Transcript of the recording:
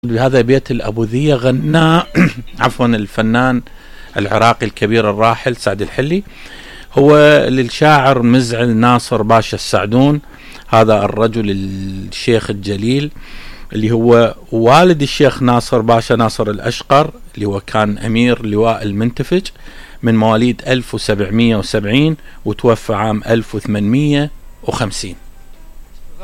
هذا بيت الأبوذية غناه عفوا الفنان العراقي الكبير الراحل سعد الحلي، هو للشاعر مزعل ناصر باشا السعدون، هذا الرجل الشيخ الجليل اللي هو والد الشيخ ناصر باشا ناصر الأشقر، اللي هو كان أمير لواء المنتفج من مواليد 1770 وتوفى عام 1850.